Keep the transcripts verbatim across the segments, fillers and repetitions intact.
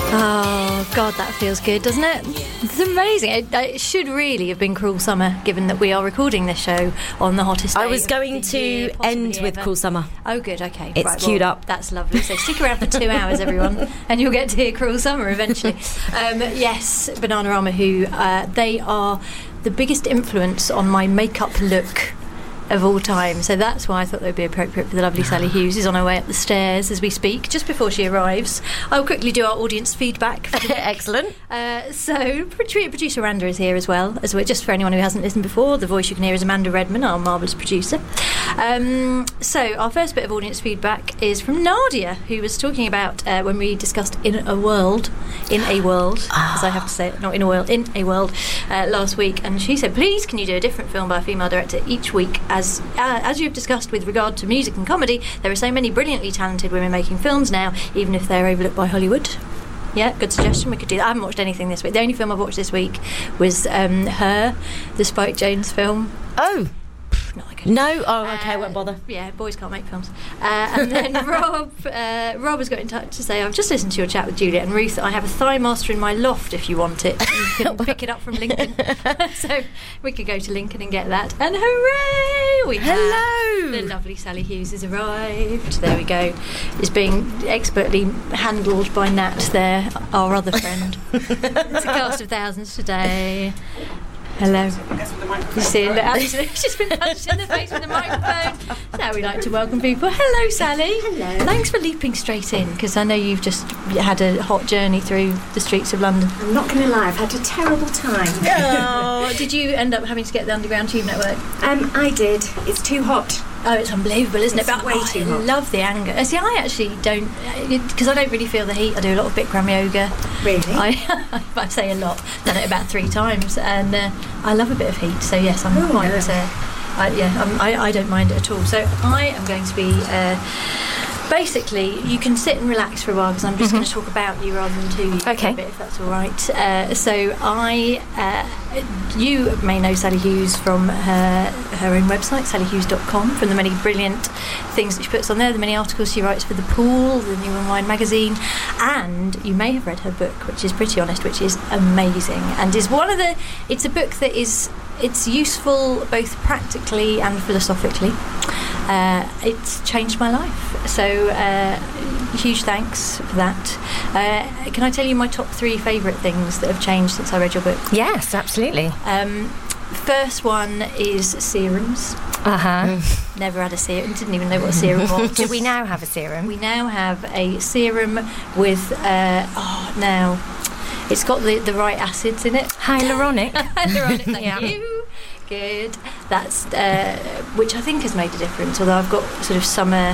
Oh, God, that feels good, doesn't it? It's amazing. It, it should really have been Cruel Summer, given that we are recording this show on the hottest day. I was going to year, end with ever. Cruel Summer. Oh, good, okay. It's right, queued well, up. That's lovely. So stick around for two hours, everyone, and you'll get to hear Cruel Summer eventually. Um, yes, Bananarama, who uh, they are the biggest influence on my makeup look of all time, so that's why I thought they would be appropriate for the lovely Sally Hughes, who's on her way up the stairs as we speak, just before she arrives. I'll quickly do our audience feedback. Excellent. Uh, so, producer Randa is here as well, as well, just for anyone who hasn't listened before. The voice you can hear is Amanda Redman, our marvellous producer. Um, so, our first bit of audience feedback is from Nadia, who was talking about uh, when we discussed In a World, In a World, as I have to say it, not In a World, In a World, uh, last week, and she said, please can you do a different film by a female director each week? As, uh, as you've discussed with regard to music and comedy, there are so many brilliantly talented women making films now, even if they're overlooked by Hollywood. Yeah, good suggestion. We could do that. I haven't watched anything this week. The only film I've watched this week was um, Her, the Spike Jonze film. Oh. Not that good. No? Oh, okay, Uh, won't bother. Yeah, boys can't make films. Uh, and then Rob uh, Rob has got in touch to say, I've just listened to your chat with Juliet and Ruth. I have a Thigh Master in my loft if you want it. You can pick it up from Lincoln. So we could go to Lincoln and get that. And hooray! We Hello! have the lovely Sally Hughes has arrived. There we go. Is being expertly handled by Nat there, our other friend. It's a cast of thousands today. Hello. You see, look, absolutely, she's been punched in the face with a microphone. That's how we like to welcome people. Hello, Sally. Hello. Thanks for leaping straight in, because I know you've just had a hot journey through the streets of London. I'm not going to lie, I've had a terrible time. Oh, did you end up having to get the Underground Tube Network? Um, I did. It's too hot. Oh, it's unbelievable, isn't It's it? But way oh, too I hot. love the anger. Uh, See, I actually don't, because I don't really feel the heat. I do a lot of Bikram yoga. Really? I, I say a lot. Done it about three times, and uh, I love a bit of heat. So yes, I'm Oh, quite. yeah. Uh, I, yeah, I'm, I, I don't mind it at all. So I am going to be. Uh, Basically, you can sit and relax for a while because I'm just Mm-hmm. going to talk about you rather than to you for Okay. a bit, if that's all right. Uh, so I, uh, you may know Sally Hughes from her her own website, sally hughes dot com, from the many brilliant things that she puts on there, the many articles she writes for The Pool, the New and Wine magazine, and you may have read her book, which is Pretty Honest, which is amazing and is one of the. It's a book that is. It's useful both practically and philosophically. Uh, it's changed my life. So uh, huge thanks for that. Uh, can I tell you my top three favourite things that have changed since I read your book? Yes, absolutely. Um, first one is serums. Uh-huh. Never had a serum. Didn't even know what a serum was. Do we now have a serum? We now have a serum with, uh, oh, now, it's got the, the right acids in it. Hyaluronic. Hyaluronic, thank Yeah. you. Good. That's, uh, which I think has made a difference, although I've got sort of summer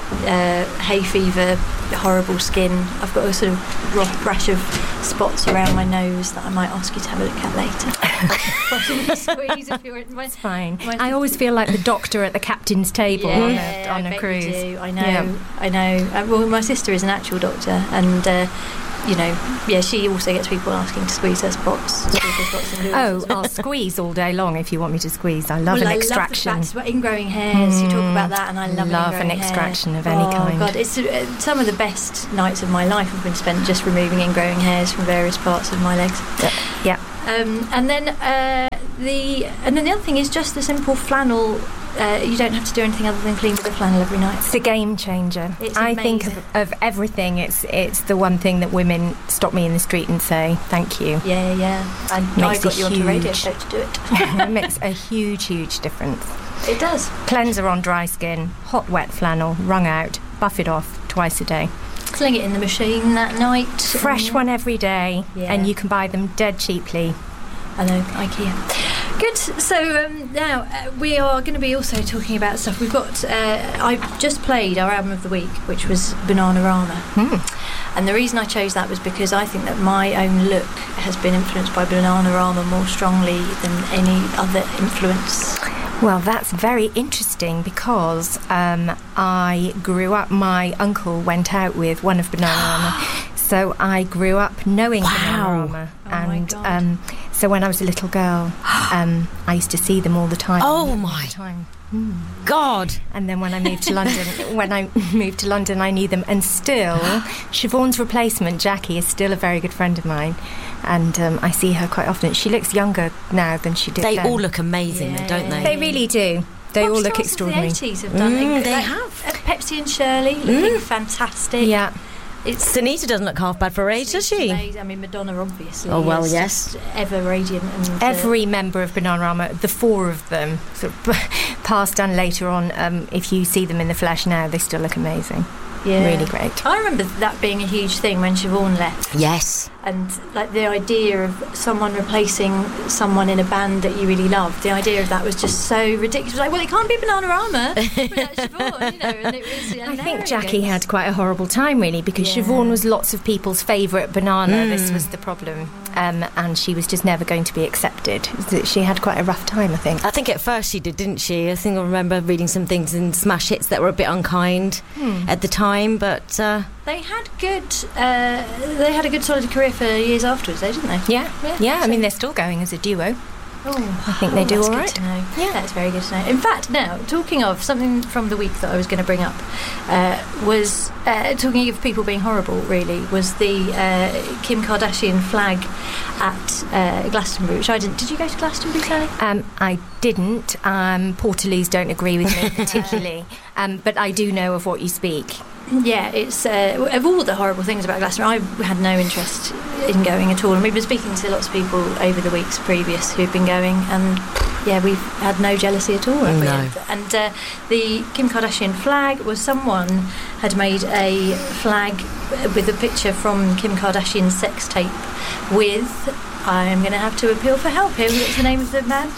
uh, hay fever, horrible skin. I've got a sort of rough rash of spots around my nose that I might ask you to have a look at later. Possibly squeeze if you're in my... Fine. My- I always feel like the doctor at the captain's table on a, on I a bet cruise. You do. I know, Yeah. I know. Uh, well, my sister is an actual doctor, and uh, you know, yeah, she also gets people asking to squeeze her spots. Squeeze her spots and Oh, I'll squeeze all day long if you want me to squeeze. I love well, an I extraction. Love the fact, ingrowing hairs. You talk about that, and I love, Love an, an ingrowing extraction hair. of any oh, kind. God, it's uh, some of the best nights of my life have been spent just removing ingrowing hairs from various parts of my legs. Yeah. Um, and then uh, the and then the other thing is just the simple flannel. Uh, you don't have to do anything other than clean with the flannel every night. It's a game changer. It's I think amazing. of, of everything. It's it's the one thing that women stop me in the street and say thank you. Yeah, yeah. And I Makes got a you onto radio huge- show to do it. It makes a huge, huge difference. It does. Cleanser on dry skin, hot wet flannel, wrung out, buff it off twice a day. Sling it in the machine that night. Fresh one every day, Yeah. and you can buy them dead cheaply. I know, IKEA. Good. So um, now uh, we are going to be also talking about stuff. We've got. Uh, I just played our album of the week, which was Bananarama, Hmm. and the reason I chose that was because I think that my own look has been influenced by Bananarama more strongly than any other influence. Well, that's very interesting because um, I grew up. My uncle went out with one of Bananarama, so I grew up knowing Wow. Bananarama, Oh my and God. um, so when I was a little girl, um, I used to see them all the time. Oh all my. the time. God. And then when I moved to London, when I moved to London, I knew them. And still, Siobhan's replacement, Jackie, is still a very good friend of mine. And um, I see her quite often. She looks younger now than she did They then. all look amazing, Yeah. don't they? They really do. They Pop all look stars extraordinary. Of the eighties have done Mm, it. they Like, have. uh, Pepsi and Shirley looking fantastic. Yeah. It's Sunita doesn't look half bad for her age, does she? amazing. I mean, Madonna obviously. Oh, well, is yes. just ever radiant. And, uh, Every member of Bananarama, the four of them, sort of past and later on, um, if you see them in the flesh now, they still look amazing. yeah. Really great. I remember that being a huge thing when Siobhan left. Yes. And like the idea of someone replacing someone in a band that you really loved, the idea of that was just so ridiculous. Like, well, it can't be Bananarama without Siobhan, you know. And it was. And I there think it Jackie goes. had quite a horrible time, really, because Yeah. Siobhan was lots of people's favourite banana. This was the problem. Um, and she was just never going to be accepted. She had quite a rough time, I think. I think at first she did, didn't she? I think I remember reading some things in Smash Hits that were a bit unkind at the time, but uh, They had good. Uh, they had a good solid career for years afterwards, though, didn't they? Yeah, Yeah, yeah. I so- mean, they're still going as a duo. Oh, I think they do that's all good right. to know. Yeah. That's very good to know. In fact, now, talking of something from the week that I was going to bring up, uh, was uh, talking of people being horrible, really, was the uh, Kim Kardashian flag at uh, Glastonbury, which I didn't. Did you go to Glastonbury, Sally? Um, I didn't. Um, Portaloos don't agree with me particularly, um, but I do know of what you speak. Yeah, it's uh, of all the horrible things about Glastonbury, I had no interest in going at all. And we've been speaking to lots of people over the weeks previous who've been going, and yeah, we've had no jealousy at all. have we? No. And uh, the Kim Kardashian flag was someone had made a flag with a picture from Kim Kardashian's sex tape with. I'm going to have to appeal for help here. What's the name of the man?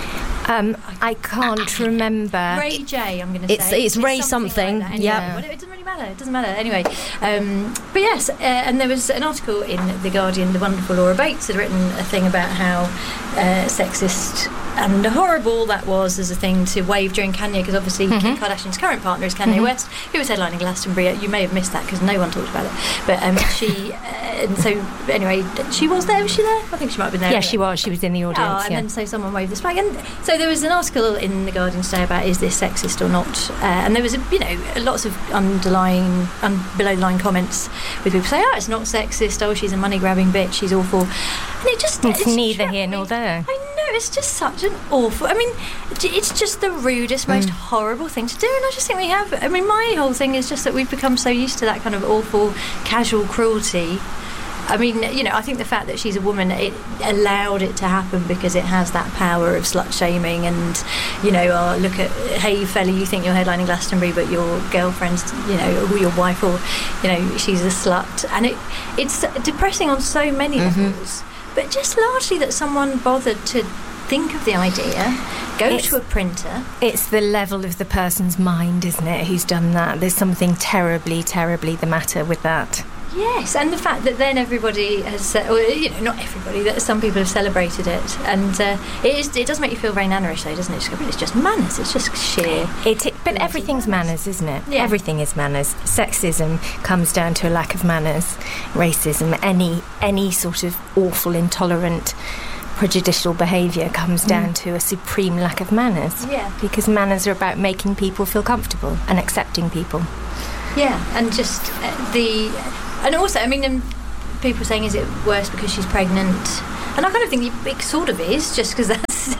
Um, I can't remember. Ray J, I'm going to It's- say. it's Ray something something, like that. yeah. Anyway, well, it doesn't really matter. It doesn't matter. Anyway, um, but yes, uh, and there was an article in The Guardian, the wonderful Laura Bates had written a thing about how uh, sexist and horrible that was as a thing to wave during Kanye, because obviously Kim Kardashian's current partner is Kanye West, who was headlining Glastonbury. You may have missed that because no one talked about it. But um, she, uh, and so anyway, she was there. Was she there? I think she might have been there. Yeah, she was. She was in the Oh, audience. and yeah. then so someone waved this flag, and so there was an article in the Guardian today about is this sexist or not, uh, and there was a, you know lots of underlying, un- below the line comments with people saying, oh, it's not sexist, oh, she's a money grabbing bitch, she's awful, and it just It's neither struck here me- nor there. I know, it's just such an awful. I mean, j- it's just the rudest, most horrible thing to do, and I just think we have. I mean, my whole thing is just that we've become so used to that kind of awful, casual cruelty. I mean, you know, I think the fact that she's a woman, it allowed it to happen because it has that power of slut shaming and, you know, oh, look at, hey, fella, you think you're headlining Glastonbury, but your girlfriend's, you know, or your wife, or, you know, she's a slut. And it it's depressing on so many levels. But just largely that someone bothered to think of the idea, go It's- to a printer. It's the level of the person's mind, isn't it, who's done that? There's something terribly, terribly the matter with that. Yes, and the fact that then everybody has, uh, or, you know, not everybody, that some people have celebrated it, and uh, it is, it does make you feel very nannerish, though, doesn't it? Just go, well, it's just manners. It's just sheer. It, it, but everything's manners, isn't it? Yeah. Everything is manners. Sexism comes down to a lack of manners. Racism, any any sort of awful, intolerant, prejudicial behaviour comes down to a supreme lack of manners. Yeah. Because manners are about making people feel comfortable and accepting people. Yeah, and just uh, the, and also, I mean, um, people saying, is it worse because she's pregnant? And I kind of think it sort of is, just because that's,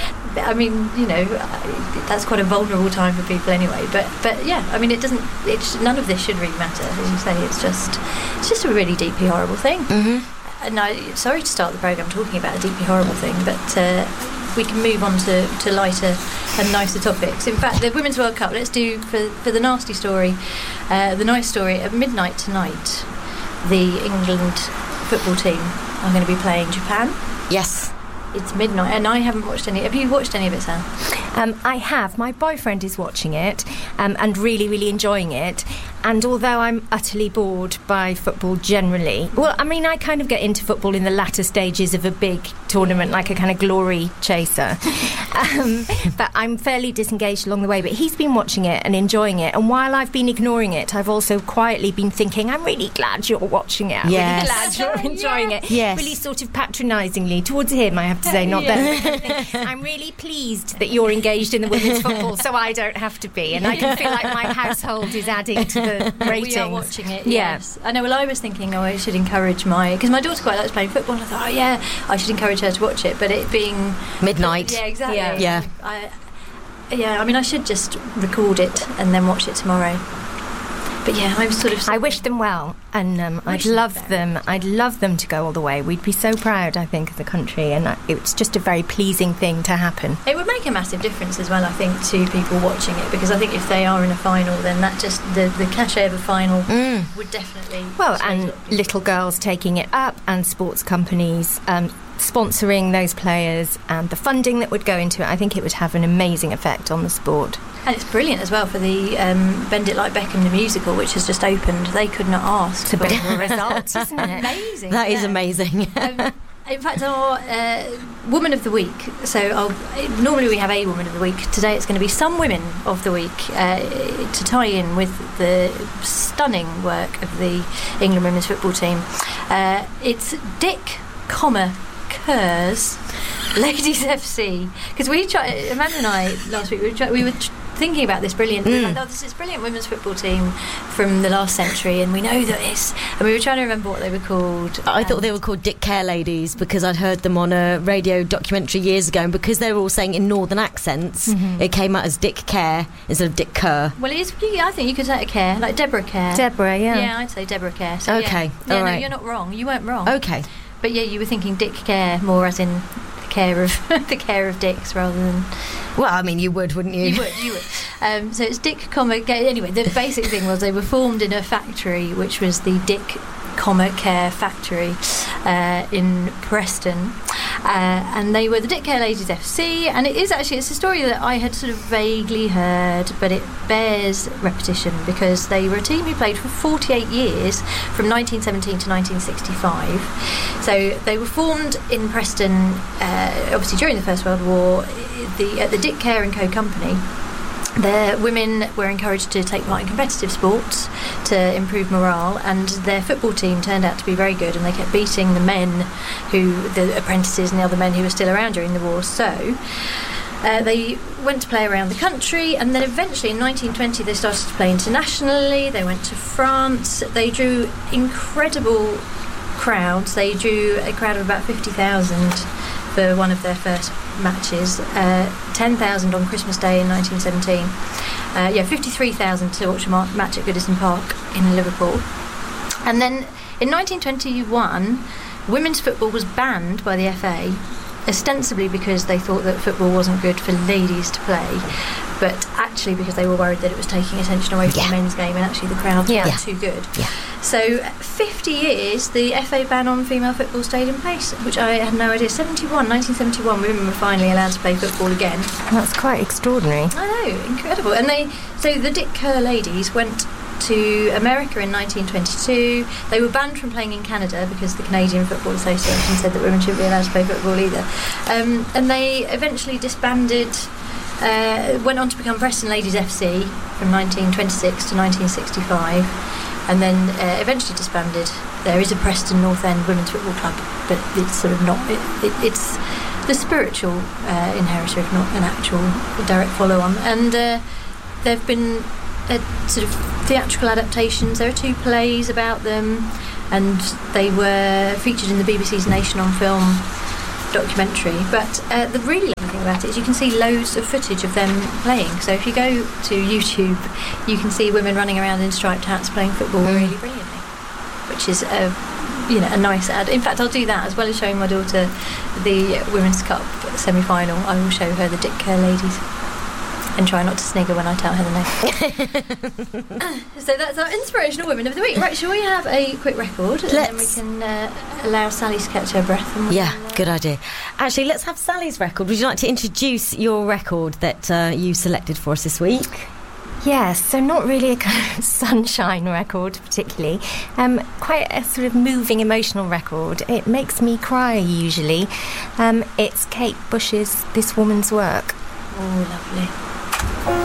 I mean, you know, that's quite a vulnerable time for people anyway. But, but yeah, I mean, it doesn't, it's, none of this should really matter, as you say. It's just, it's just a really deeply horrible thing. Mm-hmm. And I, sorry to start the programme talking about a deeply horrible thing, but uh, we can move on to, to lighter and nicer topics. In fact, the Women's World Cup, let's do, for, for the nasty story, uh, the nice story, at midnight tonight, the England football team are going to be playing Japan. Yes. It's midnight, and I haven't watched any. Have you watched any of it, Sam? Um, I have. My boyfriend is watching it um, and really, really enjoying it. And although I'm utterly bored by football generally, well, I mean, I kind of get into football in the latter stages of a big tournament, like a kind of glory chaser. um, but I'm fairly disengaged along the way. But he's been watching it and enjoying it. And while I've been ignoring it, I've also quietly been thinking, I'm really glad you're watching it. I'm Yes. really glad you're enjoying it. Yes. Really sort of patronisingly towards him, I have to say, not Yeah. them. I'm really pleased that you're engaged in the women's football, so I don't have to be. And I can feel like my household is adding to the ratings. We are watching it, Yeah. yes. I know, well, I was thinking, oh, I should encourage my... Because my daughter quite likes playing football, and I thought, oh, yeah, I should encourage her to watch it. But it being... Midnight. Yeah, exactly. Yeah. Yeah. I, yeah, I mean, I should just record it and then watch it tomorrow. But yeah, I'm sort of... I wish them well, and um, I'd Wish them love very them. I'd love them to go all the way. We'd be so proud, I think, as a country, and I, it's just a very pleasing thing to happen. It would make a massive difference as well, I think, to people watching it, because I think if they are in a final, then that just... The, the cachet of a final Mm. would definitely... Well, sway and it. little girls taking it up, and sports companies um, sponsoring those players, and the funding that would go into it. I think it would have an amazing effect on the sport. And it's brilliant as well for the um, Bend It Like Beckham, the musical, which has just opened. They could not ask It's a for bit of a result, isn't it? amazing. That is yeah. amazing. Um, in fact, our uh, Woman of the Week, so I'll, normally we have a Woman of the Week. Today it's going to be some Women of the Week uh, to tie in with the stunning work of the England women's football team. Uh, it's Dick, comma, Kerr's Ladies F C. Because we tried, Amanda and I, last week, we, tried, we were tr- thinking about this brilliant, we were like, oh, this is brilliant women's football team from the last century, and we know that it's, and we were trying to remember what they were called. I thought and- they were called Dick Care Ladies because I'd heard them on a radio documentary years ago, and because they were all saying in northern accents, it came out as Dick Care instead of Dick Kerr. Well, it is. Yeah, I think you could say a Care, like Deborah Care. Deborah, yeah. Yeah, I'd say Deborah Care. So Okay, yeah, yeah all no, right. you're not wrong. You weren't wrong. Okay. But yeah, you were thinking Dick Care more as in the care of the care of dicks rather than Well, I mean, you would, wouldn't you? you would. You would. Um, so it's Dick, comma. Ga- Anyway, the basic thing was they were formed in a factory, which was the Dick, comma, Care factory uh, in Preston. Uh, and they were the Dick Care Ladies F C, and it is actually, it's a story that I had sort of vaguely heard, but it bears repetition because they were a team who played for forty-eight years, from nineteen seventeen to nineteen sixty-five. So they were formed in Preston, uh, obviously during the First World War, the, at the Dick Care and Co company. Their women were encouraged to take part in competitive sports to improve morale, and their football team turned out to be very good, and they kept beating the men, who the apprentices and the other men who were still around during the war. So uh, they went to play around the country, and then eventually in nineteen twenty they started to play internationally. They went to France. They drew incredible crowds. They drew a crowd of about fifty thousand for one of their first matches, uh, ten thousand on Christmas Day in nineteen seventeen. Uh, yeah, fifty-three thousand to watch a ma- match at Goodison Park in Liverpool. And then in nineteen twenty-one, women's football was banned by the F A, ostensibly because they thought that football wasn't good for ladies to play, but actually because they were worried that it was taking attention away from Yeah. the men's game, and actually the crowds Yeah. were Yeah. too good. Yeah. So fifty years, the F A ban on female football stayed in place, which I had no idea. seventy-one, nineteen seventy-one, women were finally allowed to play football again. That's quite extraordinary. I know, incredible. And they, so the Dick Kerr ladies went to America in nineteen twenty-two. They were banned from playing in Canada because the Canadian Football Association said that women shouldn't be allowed to play football either. Um, and they eventually disbanded, uh, went on to become Preston Ladies F C from nineteen twenty-six to nineteen sixty-five, and then uh, eventually disbanded. There is a Preston North End Women's Football Club, but it's sort of not, it, it, it's the spiritual uh, inheritor, if not an actual direct follow-on. And uh, there have been uh, sort of theatrical adaptations. There are two plays about them, and they were featured in the B B C's Nation on Film documentary. But uh, the really lovely thing about it is you can see loads of footage of them playing. So if you go to YouTube, you can see women running around in striped hats playing football really brilliantly, which is a, you know, a nice ad. In fact, I'll do that as well as showing my daughter the Women's Cup semi-final. I will show her the Dick Kerr ladies and try not to snigger when I tell her the name. So that's our inspirational women of the week. Right, shall we have a quick record, and then we Let's. can uh, allow Sally to catch her breath? And we'll, Yeah, uh, good idea. Actually, let's have Sally's record. Would you like to introduce your record that uh, you selected for us this week? Yes, so not really a kind of sunshine record particularly. Um, quite a sort of moving, emotional record. It makes me cry usually. Um, it's Kate Bush's This Woman's Work. Oh, lovely.